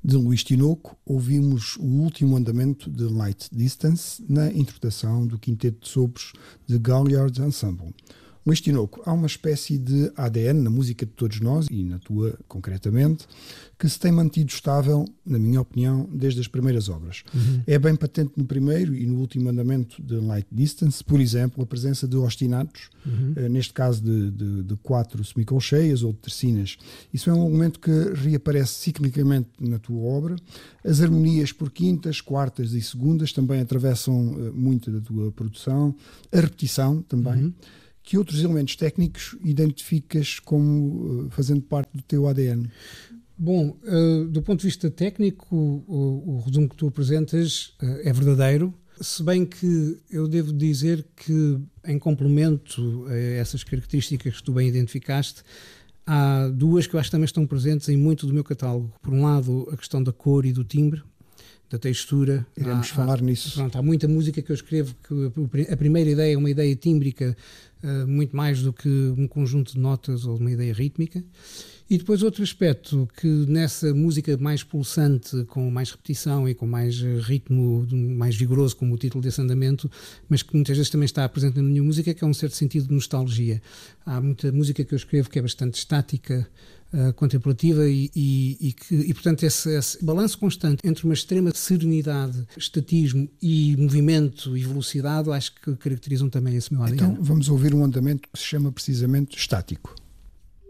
De Luís Tinoco, ouvimos o último andamento de Light Distance na interpretação do quinteto de sopros de Galliard Ensemble. Luís Tinoco, há uma espécie de ADN na música de todos nós, e na tua concretamente, que se tem mantido estável, na minha opinião, desde as primeiras obras. É bem patente no primeiro e no último andamento de Light Distance, por exemplo, a presença de ostinatos, neste caso de 4 semicolcheias ou de tercinas. Isso é um elemento que reaparece ciclicamente na tua obra. As harmonias por quintas, quartas e segundas também atravessam muito da tua produção. A repetição também. Que outros elementos técnicos identificas como fazendo parte do teu ADN? Bom, do ponto de vista técnico, o resumo que tu apresentas é verdadeiro, se bem que eu devo dizer que, em complemento a essas características que tu bem identificaste, há duas que eu acho que também estão presentes em muito do meu catálogo. Por um lado, a questão da cor e do timbre, da textura. Iremos falar nisso. Pronto, há muita música que eu escrevo que a primeira ideia é uma ideia tímbrica, muito mais do que um conjunto de notas ou uma ideia rítmica. E depois outro aspecto que nessa música mais pulsante, com mais repetição e com mais ritmo mais vigoroso, como o título desse andamento, mas que muitas vezes também está presente na minha música, que é um certo sentido de nostalgia. Há muita música que eu escrevo que é bastante estática, contemplativa e portanto esse balanço constante entre uma extrema serenidade, estatismo e movimento e velocidade, acho que caracterizam também esse meu ADN. Então vamos ouvir um andamento que se chama precisamente estático.